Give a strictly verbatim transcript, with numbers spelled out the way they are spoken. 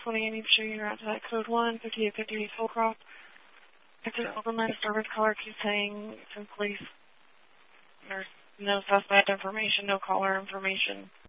twenty, I need to show you around to that code one, fifty-eight fifty-eight full crop. If the element service caller keeps saying simply there's no suspect information, no caller information,